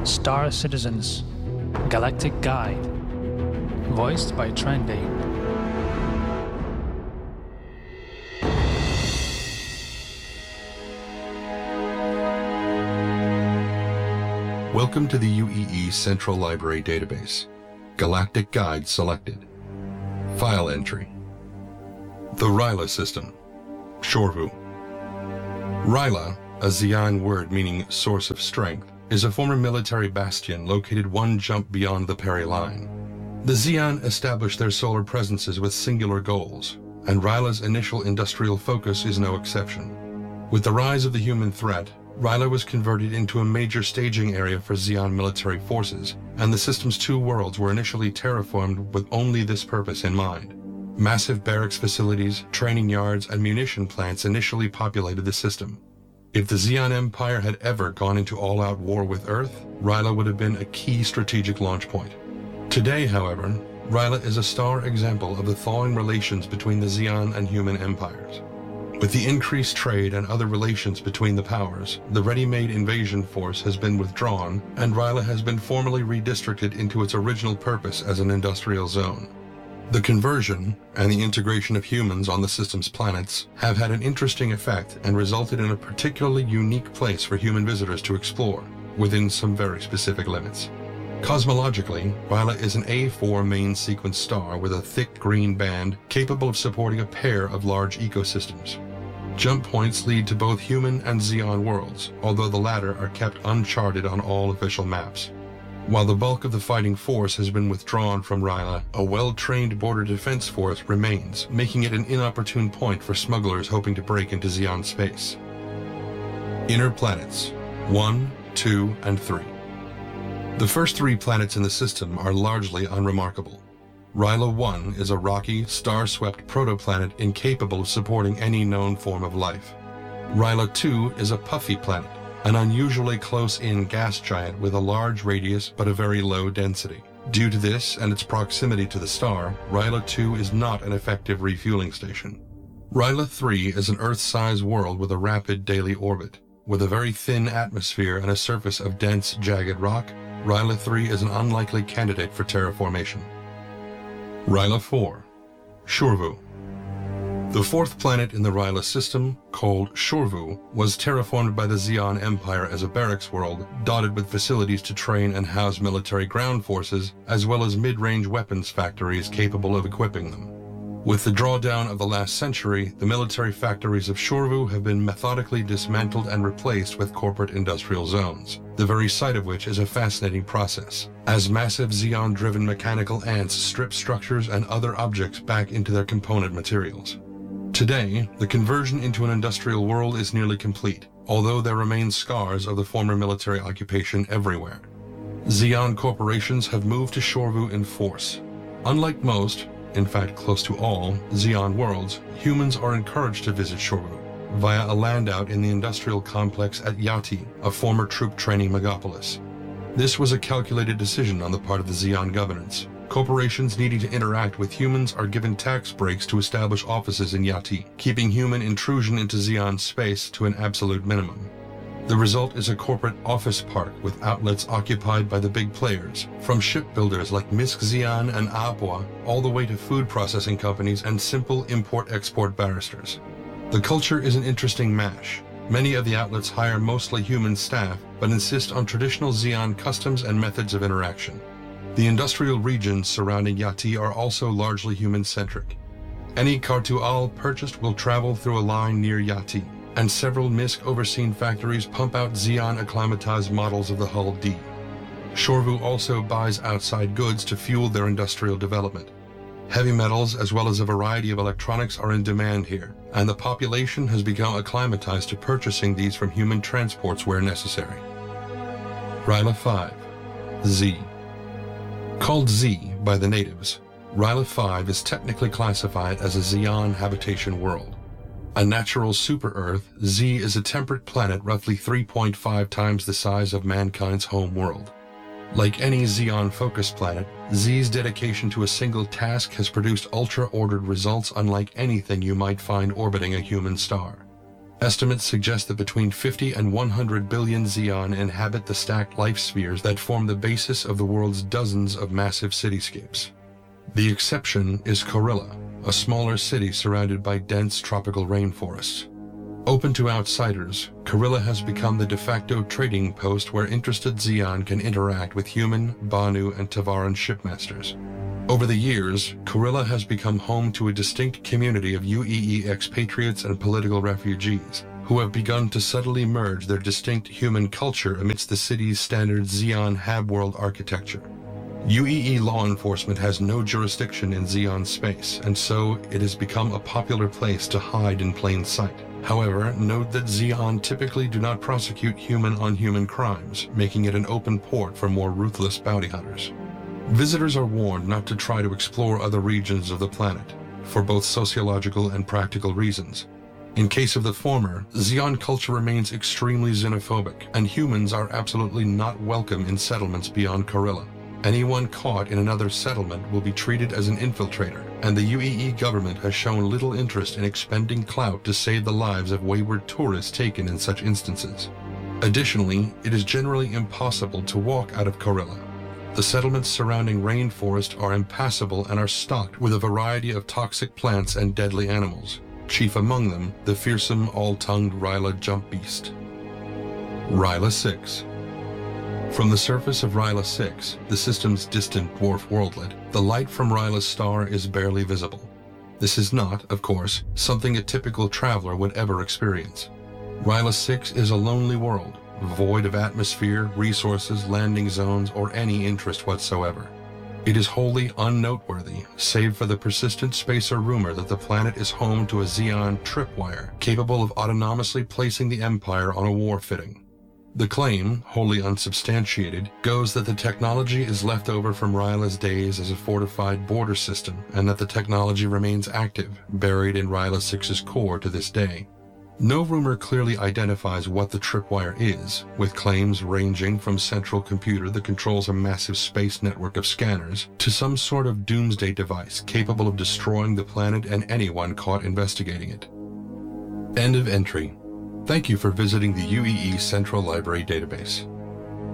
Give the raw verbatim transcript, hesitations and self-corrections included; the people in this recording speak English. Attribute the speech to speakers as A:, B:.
A: Star Citizens, Galactic Guide, voiced by Trending.
B: Welcome to the U E E Central Library Database. Galactic Guide selected. File entry. The Ryla System. Shorvu. Ryla, a Xi'an word meaning source of strength, is a former military bastion located one jump beyond the Peri Line. The Xi'an established their solar presences with singular goals, and Ryla's initial industrial focus is no exception. With the rise of the human threat, Ryla was converted into a major staging area for Xi'an military forces, and the system's two worlds were initially terraformed with only this purpose in mind. Massive barracks facilities, training yards, and munition plants initially populated the system. If the Xi'an Empire had ever gone into all-out war with Earth, Ryla would have been a key strategic launch point. Today, however, Ryla is a star example of the thawing relations between the Xi'an and human empires. With the increased trade and other relations between the powers, the ready-made invasion force has been withdrawn, and Ryla has been formally redistricted into its original purpose as an industrial zone. The conversion and the integration of humans on the system's planets have had an interesting effect and resulted in a particularly unique place for human visitors to explore, within some very specific limits. Cosmologically, Ryla is an A four main sequence star with a thick green band capable of supporting a pair of large ecosystems. Jump points lead to both human and Xi'an worlds, although the latter are kept uncharted on all official maps. While the bulk of the fighting force has been withdrawn from Ryla, a well-trained border defense force remains, making it an inopportune point for smugglers hoping to break into Xi'an space. Inner planets one, two, and three. The first three planets in the system are largely unremarkable. Ryla one is a rocky, star-swept protoplanet incapable of supporting any known form of life. Ryla two is a puffy planet, an unusually close-in gas giant with a large radius but a very low density. Due to this and its proximity to the star, Ryla two is not an effective refueling station. Ryla three is an Earth-sized world with a rapid daily orbit. With a very thin atmosphere and a surface of dense, jagged rock, Ryla three is an unlikely candidate for terraformation. Ryla four. Shorvu. The fourth planet in the Ryla system, called Shorvu, was terraformed by the Xi'an Empire as a barracks world, dotted with facilities to train and house military ground forces, as well as mid-range weapons factories capable of equipping them. With the drawdown of the last century, the military factories of Shorvu have been methodically dismantled and replaced with corporate industrial zones, the very site of which is a fascinating process, as massive Xi'an-driven mechanical ants strip structures and other objects back into their component materials. Today, the conversion into an industrial world is nearly complete, although there remain scars of the former military occupation everywhere. Xi'an corporations have moved to Shorvu in force. Unlike most, in fact close to all, Xi'an worlds, humans are encouraged to visit Shorvu via a landout in the industrial complex at Yati, a former troop training megapolis. This was a calculated decision on the part of the Xi'an governance. Corporations needing to interact with humans are given tax breaks to establish offices in Yati, keeping human intrusion into Xi'an space to an absolute minimum. The result is a corporate office park with outlets occupied by the big players, from shipbuilders like Misk Xi'an and Apua, all the way to food processing companies and simple import-export barristers. The culture is an interesting mash. Many of the outlets hire mostly human staff, but insist on traditional Xi'an customs and methods of interaction. The industrial regions surrounding Yati are also largely human-centric. Any Kartu'al purchased will travel through a line near Yati, and several Misk-overseen factories pump out Xi'an-acclimatized models of the Hull D. Shorvu also buys outside goods to fuel their industrial development. Heavy metals as well as a variety of electronics are in demand here, and the population has become acclimatized to purchasing these from human transports where necessary. Ryla five. Z. Called Z by the natives, Ryla five is technically classified as a Xi'an habitation world. A natural super-Earth, Z is a temperate planet roughly three point five times the size of mankind's home world. Like any Xi'an-focused planet, Z's dedication to a single task has produced ultra-ordered results unlike anything you might find orbiting a human star. Estimates suggest that between fifty and one hundred billion Xeon inhabit the stacked life spheres that form the basis of the world's dozens of massive cityscapes. The exception is Corilla, a smaller city surrounded by dense tropical rainforests. Open to outsiders, Corilla has become the de facto trading post where interested Xeon can interact with human, Banu, and Tavaran shipmasters. Over the years, Corilla has become home to a distinct community of U E E expatriates and political refugees, who have begun to subtly merge their distinct human culture amidst the city's standard Xeon Habworld architecture. U E E law enforcement has no jurisdiction in Xeon space, and so it has become a popular place to hide in plain sight. However, note that Xeon typically do not prosecute human-on-human crimes, making it an open port for more ruthless bounty hunters. Visitors are warned not to try to explore other regions of the planet, for both sociological and practical reasons. In case of the former, Xeon culture remains extremely xenophobic, and humans are absolutely not welcome in settlements beyond Corilla. Anyone caught in another settlement will be treated as an infiltrator, and the U E E government has shown little interest in expending clout to save the lives of wayward tourists taken in such instances. Additionally, it is generally impossible to walk out of Corilla. The settlements surrounding rainforest are impassable and are stocked with a variety of toxic plants and deadly animals, chief among them the fearsome all-tongued Ryla jump beast. Ryla six. From the surface of Ryla six, the system's distant dwarf worldlet, the light from Ryla's star is barely visible. This is not, of course, something a typical traveler would ever experience. Ryla six is a lonely world, void of atmosphere, resources, landing zones, or any interest whatsoever. It is wholly unnoteworthy, save for the persistent spacer rumor that the planet is home to a Xeon tripwire capable of autonomously placing the Empire on a war footing. The claim, wholly unsubstantiated, goes that the technology is left over from Ryla's days as a fortified border system, and that the technology remains active, buried in Ryla six's core to this day. No rumor clearly identifies what the tripwire is, with claims ranging from central computer that controls a massive space network of scanners to some sort of doomsday device capable of destroying the planet and anyone caught investigating it. End of entry. Thank you for visiting the U E E Central Library Database.